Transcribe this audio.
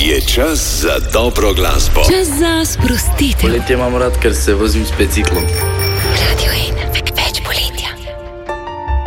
Je čas za dobro glasbo. Čas za sprostitev. Poletje imam rad, ker se vozim s biciklom.